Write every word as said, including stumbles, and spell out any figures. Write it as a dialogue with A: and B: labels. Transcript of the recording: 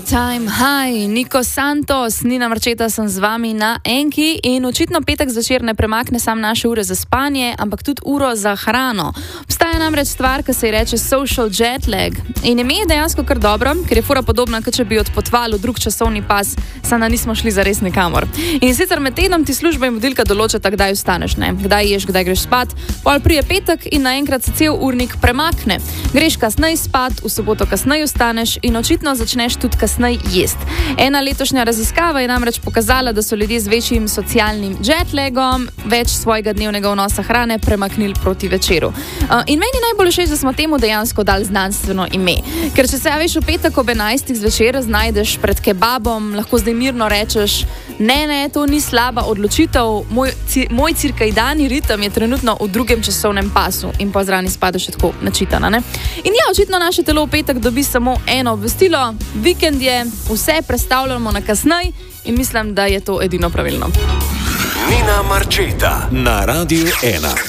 A: Time High, Niko Santos, Nina Marčeta sem z vami na Enki in očitno petek zvečer ne premakne sam naše ure za spanje, ampak tudi uro za hrano. Obstaja namreč stvar, ki se ji reče social jet lag in ime je dejansko kar dobro, ker je fura podobna, kot če bi odpotovali v drug časovni pas, samo da nismo šli zares nikamor. In sicer med tednom ti služba in vodilka določata, kdaj vstaneš, ne? Kdaj ješ, kdaj greš spat, pol prije petek in naenkrat se cel urnik premakne. Greš kasneje spat, v soboto kasneje vstaneš in očitno začneš tudi kasneje jest. Ena letošnja raziskava je namreč pokazala, da so ljudje z večjim socialnim jetlagom več svojega dnevnega vnosa hrane premaknili proti večeru. Uh, in meni najbolj všeč, da smo temu dejansko dali znanstveno ime. Ker če se veš v petek ob enajstih zvečer znajdeš pred kebabom, lahko zdaj mirno rečeš, ne, ne, to ni slaba odločitev, moj, ci, moj cirkadni ritem je trenutno v drugem časovnem pasu in pa zraven izpade še tako načitana, ne? In ja, očitno naše telo v petek dobi samo eno obvestilo, vikend je, vse prestavljamo na kasneje in mislim, da je to edino pravilno.
B: Nina Marčeta na Radiu ena.